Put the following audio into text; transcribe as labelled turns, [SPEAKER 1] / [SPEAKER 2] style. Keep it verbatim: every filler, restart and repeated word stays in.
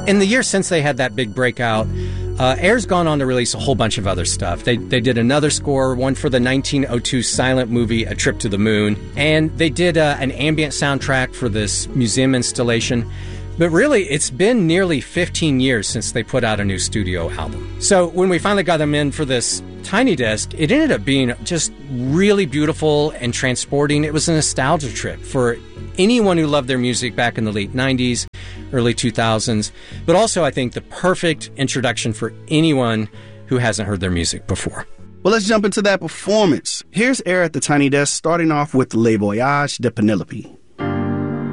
[SPEAKER 1] In the years since they had that big breakout, uh, Air's gone on to release a whole bunch of other stuff. They they did another score, one for the nineteen oh two silent movie A Trip to the Moon, and they did uh, an ambient soundtrack for this museum installation. But really, it's been nearly fifteen years since they put out a new studio album. So when we finally got them in for this Tiny Desk, it ended up being just really beautiful and transporting. It was a nostalgia trip for anyone who loved their music back in the late nineties, early two thousands. But also, I think, the perfect introduction for anyone who hasn't heard their music before.
[SPEAKER 2] Well, let's jump into that performance. Here's Air at the Tiny Desk, starting off with Le Voyage de Penelope.